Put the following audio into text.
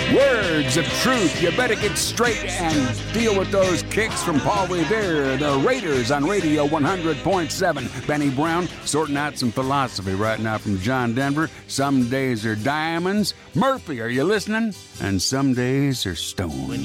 Words of truth. You better get straight and deal with those kicks from Paul Revere. The Raiders on Radio 100.7. Benny Brown sorting out some philosophy right now from John Denver. Some days are diamonds. Murphy, are you listening? And some days are stones.